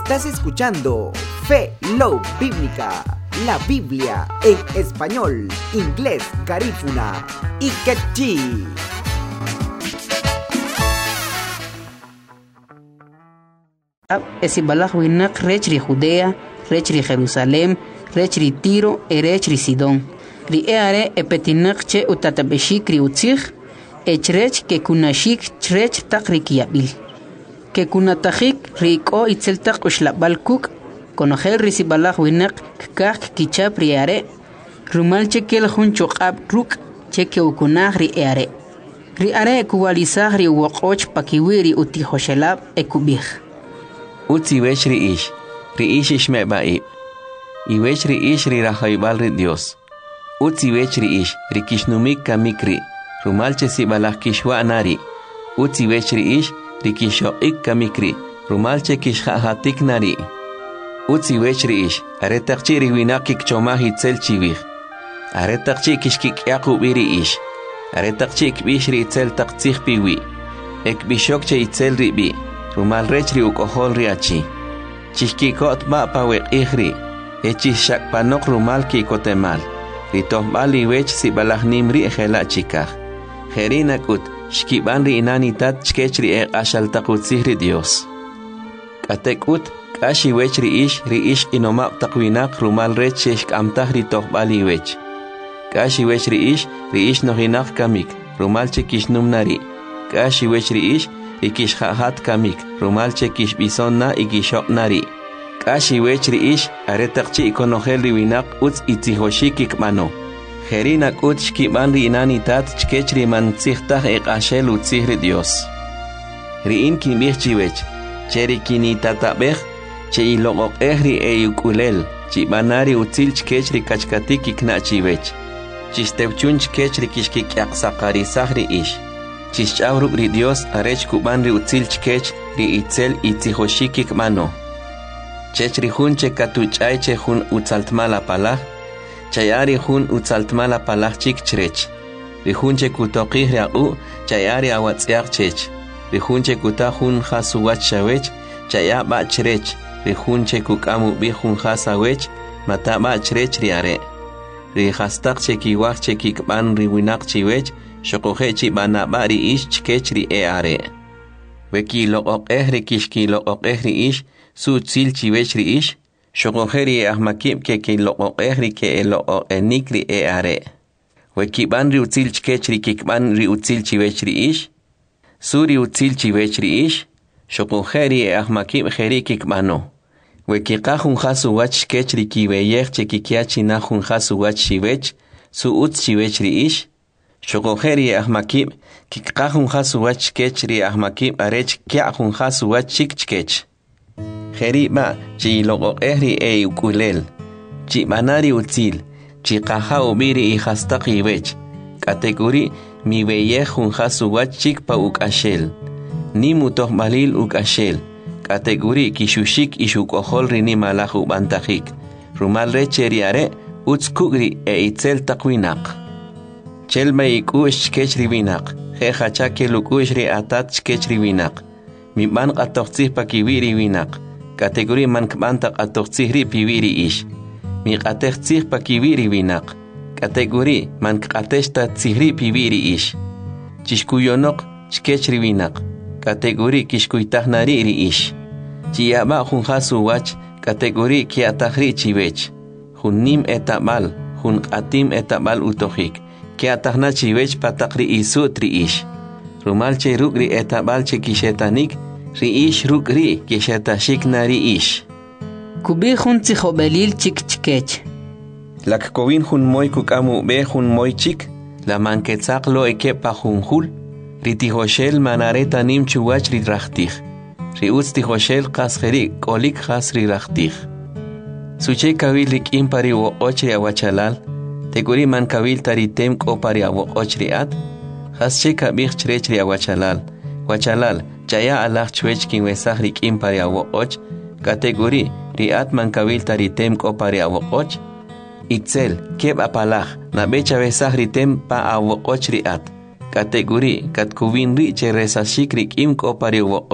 Estás escuchando Fe Love Bíblica, la Biblia en español, inglés, garífuna y quechí. Esibalaj winak rechri Judea, rechri Jerusalem, rechri Tiro, rechri Sidón. Ri eare epetinak che utatabeshikri utzich, echrech ke kunashik chrech takrikiabil. Que kunatajik riko itzeltak ushlabalkuk, konojel risibalaj winak kak kichap riare, rumal chekel hun chokab ruk, cheke ukunaj riare. Riare ekuwalizaj ri wokoch pakiwiri utihoshelab ekubij. Utsi wech riish ishmebaib. I wech riish rirajaibal ri Dios. Utsi wech riish rikishnumik kamikri, rumalche sibalaj kishwa nari. Utsi wech riish rikishoik kamikri, rumalche kishhahatik nari. Utsi wech riish aretakchi riwinakik chomah itzel chivij. Aretakchi kishkik yaqubi riish. Aretakchi ikbish ri itzel taktzih piwi. Ekbishokche itzel ribi. Rumal rechri ukohol riachi. Chishkikot ma pawek ihri. Echishak panok rumal kikotemal. Ritohbal iwech sibalaj nimri ejela chikaj. Jerinakut, shkiban ri inanitat chkechri ashal takutzihri Dios. Katekut, kashi wech ri ish inomap takwinak rumal rech shkamtah ritohbal iwech. Kashi wech ri ish nohinak kamik, rumal chekishnum nari. Kashi wech ri ish ikishhahat kamik, rumal chekish bisonna ikishok nari. Kashi wech riish, aretakchi ikonojel riwinak utz itzihoshikik mano. Jerinak ut shkiban ri inanitat chkech riman tzihtaj ekashel utzihri Dios. Riin kimich chiwech, cheri kinitatabej, che ilogokej ri eyukulel, chibanari utzil chkech ri kachkatik ikna chiwech. Chistewchun chkech ri kishkik yaksakarizaj riish. Chishchauruk ri Dios arech kuban ri utzil chkech ri itzel itzihoshikik mano. Chech ri hun che katuchay che hun utzaltmala palaj, chayari hun utzaltmala palaj chik chrech. Ri hun che kutokih ri chayari awatziak chech. Ri hun che kuta hun hasuwach shawech, chaya ba chrech. Ri hun che kukamu bi hun hasawech, mata ba chrech ri are. Ri hastak che kiwach che kikban ri winak chiwech, shokohechi banabari ish chkechri eare. Weki loqoqeh ri kishki loqoqeh ri ish, su tzil chiwechri ish, shokoheri ahmakib ke loqoqeh ri ke loqoqenik ri eare. Weki ban ri utzil chkechri kikban ri utzil chiwechri ish, su ri utzil chiwechri ish, shokoheri ahmakib heri kikbano. Weki qahun hasu wach chkechri kiweyech che kikiachi nahun hasu wach chiwech, su utz chiwechri ish, Shokojeri ahmakib, kikahun hasu wach chkechri ahmakib arech kiahun hasu wach chikchkech. Jeri ba, chi loqoqehri ukulel, chi manari utzil, chi kaha ubiri i hastaki wech, kategori mi weyehun hasu wach chikpa ukashel, ni mutoh malil ukashel, kategori kishushik ishukohol rini malahu bantajik, rumal recheri are, utzkugri itzel takwinak. Chelma ikush chkechri winak, jeja ke lukush ri atat chkechri winak. Mi man qatoqtzih pakiwiri winak, kategori man kbanta qatoqtzih ri piwiri ish. Mi qatextzih pakiwiri winak, kategori man qatexta tzihri piwiri ish. Chishkuyonok chkechri winak, kategori kishkuytahnari ri ish. Chiyaba hun hasu wach, kategori kiatahri chiwech. Hun nim etabal, hun qatim etabal utohik. Que atahna chiwech patakri isut ri ish. Rumalche rukri etabalche kishetanik, ri ish rukri kishetashik na ri ish. Kubi hun tzihobelil chik chkech. Lak kovin hun moy kukamu be hun moy chik, la manketzak lo ekepa hun hul, ri tihoshel manareta nim chuwach ri rachtich. Ri utz tihoshel kasgeri kolik has ri rachtich. Suche kawil rik impari wo ochri awachalal, Teguri man kawil taritem ko pari awo ochriat, hasche kabich chrechri awachalal. Wachalal, chaya alach chwech kin wesach rikim pari awo och, kategori riat man kawil taritem ko pari awo och, itzel, keb apalach, na becha wesach ritem pa awo och riat. Kategori kat kuwin ri che resashik rikim ko pari awo